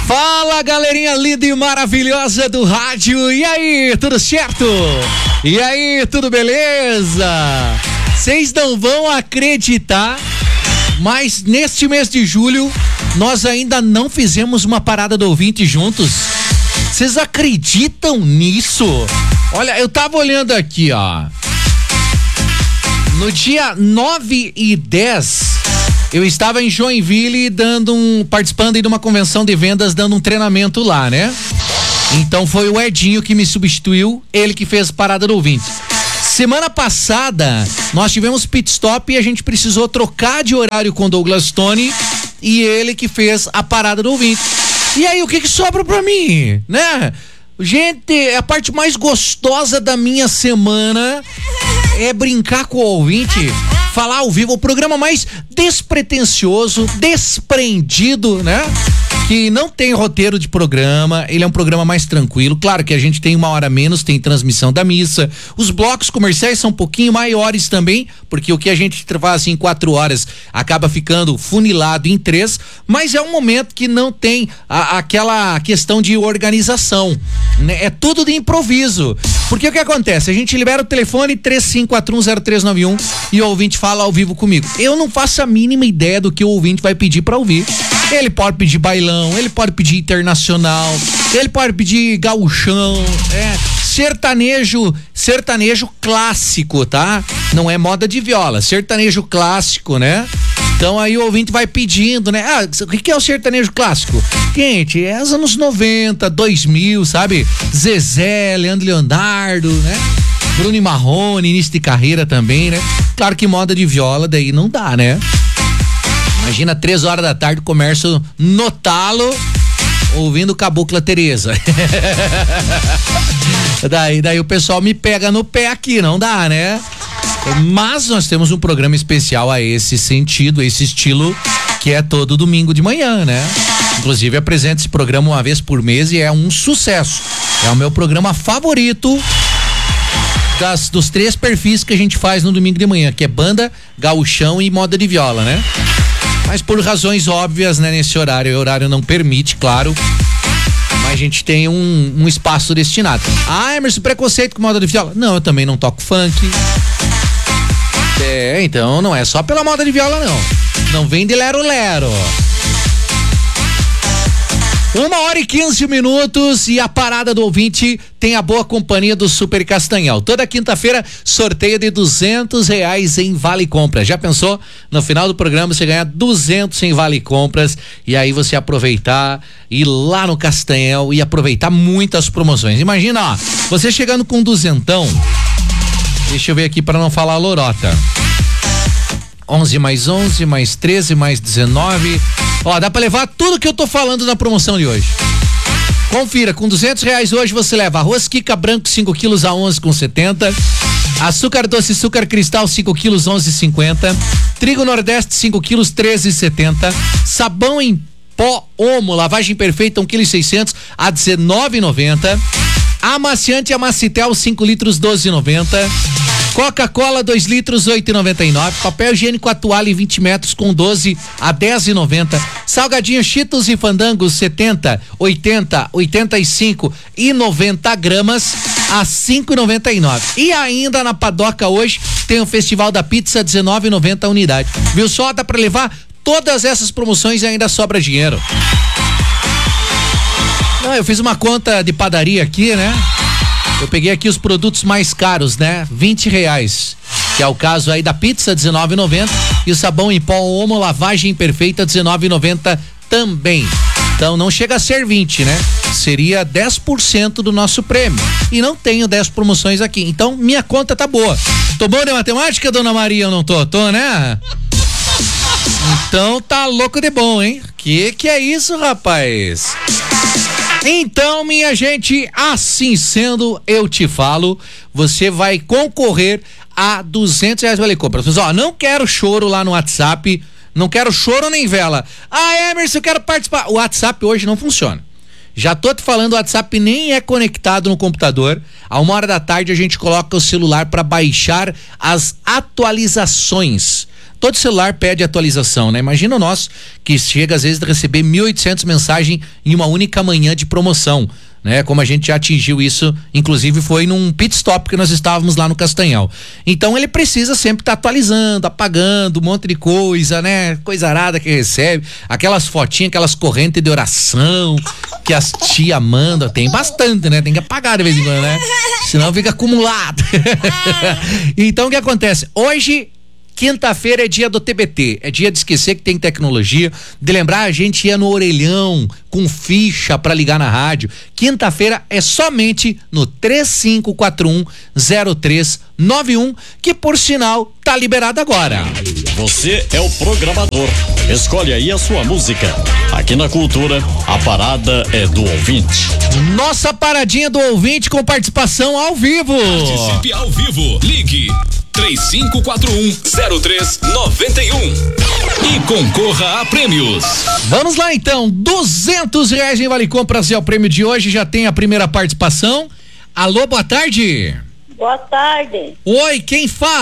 Fala, galerinha linda e maravilhosa do rádio. E aí, tudo certo? E aí, tudo beleza? Vocês não vão acreditar, mas neste mês de julho nós ainda não fizemos uma parada do ouvinte juntos. Vocês acreditam nisso? Olha, eu tava olhando aqui, ó. No dia 9 e 10, eu estava em Joinville participando de uma convenção de vendas, dando um treinamento lá, né? Então foi o Edinho que me substituiu, ele que fez parada do ouvinte. Semana passada, nós tivemos pit stop e a gente precisou trocar de horário com o Douglas Tony e ele que fez a parada do ouvinte. E aí, o que sobra pra mim, né? Gente, a parte mais gostosa da minha semana é brincar com o ouvinte, falar ao vivo, o programa mais despretensioso, desprendido, né? Que não tem roteiro de programa, ele é um programa mais tranquilo. Claro que a gente tem 1 hora menos, tem transmissão da missa. Os blocos comerciais são um pouquinho maiores também, porque o que a gente faz em 4 horas acaba ficando funilado em 3, mas é um momento que não tem aquela questão de organização, né? É tudo de improviso. Porque o que acontece? A gente libera o telefone 35410391 e o ouvinte fala ao vivo comigo. Eu não faço a mínima ideia do que o ouvinte vai pedir pra ouvir. Ele pode pedir bailão, ele pode pedir internacional, ele pode pedir gauchão, sertanejo clássico, tá? Não é moda de viola, sertanejo clássico, né? Então aí o ouvinte vai pedindo, né? O que é o sertanejo clássico? Gente, é os anos 90, 2000, sabe? Zezé, Leandro Leonardo, né? Bruno e Marrone, início de carreira também, né? Claro que moda de viola daí não dá, né? Imagina 3 horas da tarde, comércio no talo, ouvindo Cabocla Tereza. daí o pessoal me pega no pé aqui, não dá, né? Mas nós temos um programa especial a esse sentido, esse estilo, que é todo domingo de manhã, né? Inclusive apresento esse programa uma vez por mês e é um sucesso. É o meu programa favorito dos 3 perfis que a gente faz no domingo de manhã, que é banda, gauchão e moda de viola, né? Mas por razões óbvias, né, nesse horário, o horário não permite, claro, mas a gente tem um espaço destinado. Emerson, preconceito com moda de viola? Não, eu também não toco funk. Então não é só pela moda de viola, não. Não vem de lero-lero. 1h15 e a parada do ouvinte tem a boa companhia do Super Castanhal. Toda quinta-feira, sorteio de R$200 em Vale Compras. Já pensou? No final do programa você ganha 200 em Vale Compras e aí você aproveitar, ir lá no Castanhal e aproveitar muitas promoções. Imagina, ó, você chegando com 200, deixa eu ver aqui para não falar lorota. 11 mais 11, mais 13, mais 19. Ó, dá pra levar tudo que eu tô falando na promoção de hoje. Confira, com R$200 hoje você leva arroz Kika branco 5 quilos a 11,70. Açúcar doce, açúcar cristal 5 quilos 11,50. Trigo Nordeste 5 quilos 13,70. Sabão em pó Omo, lavagem perfeita 1,6 kg a 19,90. Amaciante Amacitel 5 litros 12,90. Coca-Cola 2 litros 8,99. Papel higiênico a toalha em 20 metros com 12 a 10,90. Salgadinho Cheetos e Fandangos 70, 80, 85 e 90 gramas a 5,99. E ainda na Padoca hoje tem o Festival da Pizza 19,90 a unidade. Viu só? Dá pra levar todas essas promoções e ainda sobra dinheiro. Não, eu fiz uma conta de padaria aqui, né? Eu peguei aqui os produtos mais caros, né? R$20, que é o caso aí da pizza, R$19,90, e o sabão em pó Omo lavagem perfeita, R$19,90 também. Então não chega a ser 20, né? Seria 10% do nosso prêmio. E não tenho 10 promoções aqui. Então minha conta tá boa. Tô bom de matemática, dona Maria? Eu não tô, né? Então tá louco de bom, hein? Que é isso, rapaz? Então, minha gente, assim sendo, eu te falo, você vai concorrer a R$200 Vale Compras. Mas, ó, não quero choro lá no WhatsApp, não quero choro nem vela. Emerson, eu quero participar. O WhatsApp hoje não funciona. Já tô te falando, o WhatsApp nem é conectado no computador. A 1h da tarde a gente coloca o celular para baixar as atualizações todo celular pede atualização, né? Imagina o nosso, que chega às vezes a receber 1.800 mensagens em uma única manhã de promoção, né? Como a gente já atingiu isso, inclusive foi num pit stop que nós estávamos lá no Castanhal. Então ele precisa sempre estar atualizando, apagando um monte de coisa, né? Coisa arada que recebe, aquelas fotinhas, aquelas correntes de oração que as tia mandam, tem bastante, né? Tem que apagar de vez em quando, né? Senão fica acumulado. Então o que acontece? Hoje, quinta-feira, é dia do TBT, é dia de esquecer que tem tecnologia, de lembrar a gente ia no orelhão com ficha pra ligar na rádio. Quinta-feira é somente no 3541-0391, que por sinal tá liberado agora. Você é o programador, escolhe aí a sua música. Aqui na Cultura, a parada é do ouvinte. Nossa paradinha do ouvinte com participação ao vivo. Participe ao vivo, ligue 3541-0391 e concorra a prêmios. Vamos lá então, R$200 em Vale Compras é o prêmio de hoje, já tem a primeira participação. Alô, boa tarde. Boa tarde. Oi, quem fala?